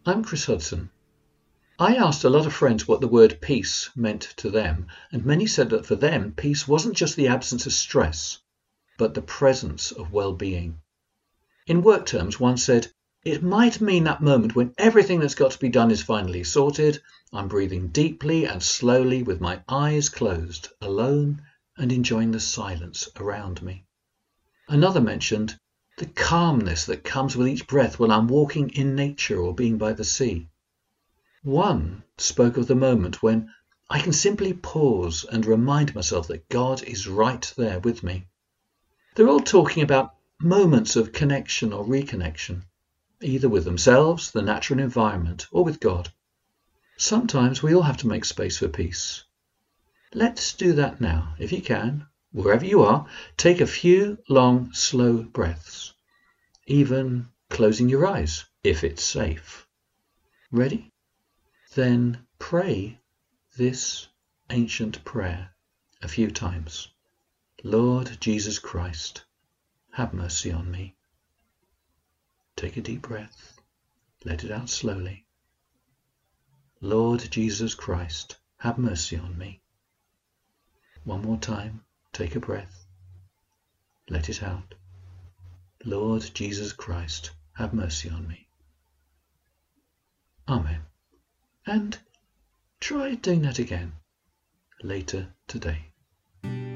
I'm Chris Hudson. I asked a lot of friends what the word peace meant to them, and many said that for them, peace wasn't just the absence of stress, but the presence of well-being. In work terms, one said, it might mean that moment when everything that's got to be done is finally sorted. I'm breathing deeply and slowly with my eyes closed, alone and enjoying the silence around me. Another mentioned the calmness that comes with each breath when I'm walking in nature or being by the sea. One spoke of the moment when I can simply pause and remind myself that God is right there with me. They're all talking about moments of connection or reconnection, either with themselves, the natural environment, or with God. Sometimes we all have to make space for peace. Let's do that now. If you can, wherever you are, take a few long, slow breaths, even closing your eyes if it's safe. Ready? Then pray this ancient prayer a few times. Lord Jesus Christ, have mercy on me. Take a deep breath. Let it out slowly. Lord Jesus Christ, have mercy on me. One more time. Take a breath. Let it out. Lord Jesus Christ, have mercy on me. Amen. And try doing that again later today.